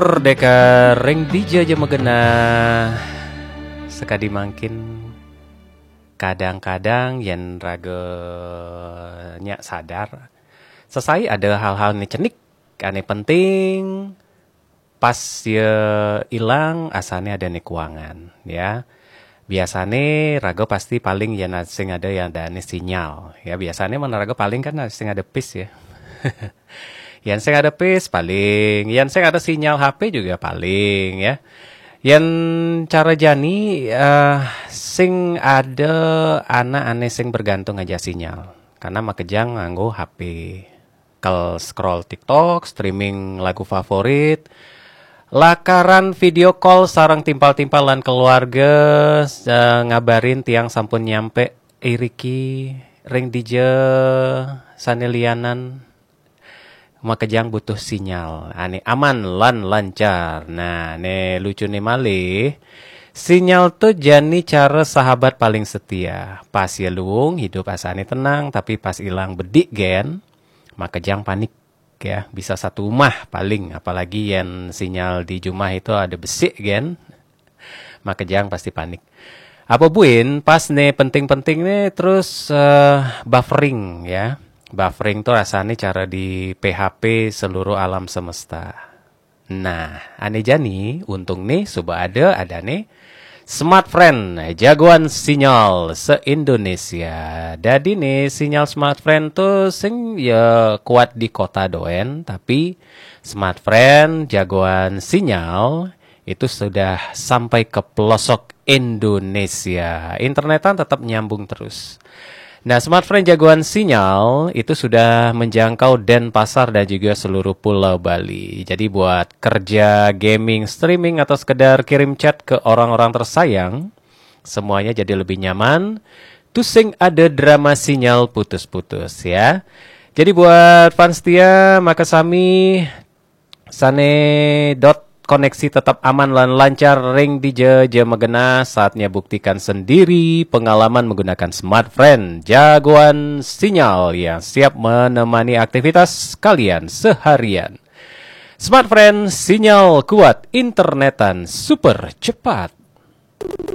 Merdeka ring DJ aja megena sekadi mangkin kadang-kadang yen raganya sadar sesai ada hal-hal nih cenik ane penting pas ya hilang asalnya ada nih keuangan ya. Biasanya raga pasti paling ya sing ada yang ada nih sinyal ya, biasanya mana raga paling kan sing ada pis ya. Yang sing ada pis paling, yang sing ada sinyal HP juga paling ya. Yang cara jani sing ada anak aneh sing bergantung aja sinyal. Karena makejang nganggo HP. Kalau scroll TikTok, streaming lagu favorit, lakaran video call sarang timpal-timpalan keluarga, ngabarin tiang sampun nyampe iriki ring DJ sanelianan makejang butuh sinyal. Ane aman lan lancar. Nah, ne lucu nih malih. Sinyal tuh jani cara sahabat paling setia. Pas ya luung hidup asane tenang, tapi pas hilang bedik gen, makejang panik ya. Bisa satu rumah paling, apalagi yang sinyal di rumah itu ada besi gen. Makejang pasti panik. Apa buin pas nih penting-penting nih terus buffering ya. Buffering tuh rasanya cara di PHP seluruh alam semesta. Nah, aneh jani, untung nih sudah ada nih Smartfren, jagoan sinyal se-Indonesia. Jadi nih sinyal Smartfren tuh sing ya kuat di kota doen, tapi Smartfren jagoan sinyal itu sudah sampai ke pelosok Indonesia. Internetan tetap nyambung terus. Nah, Smartfren jagoan sinyal itu sudah menjangkau Denpasar dan juga seluruh Pulau Bali. Jadi buat kerja, gaming, streaming, atau sekedar kirim chat ke orang-orang tersayang, semuanya jadi lebih nyaman. Tusing ada drama sinyal putus-putus ya. Jadi buat fans setia, maka sami sane koneksi tetap aman dan lancar ring DJ Jamagena. Saatnya buktikan sendiri pengalaman menggunakan Smartfren jagoan sinyal yang siap menemani aktivitas kalian seharian. Smartfren sinyal kuat, internetan super cepat.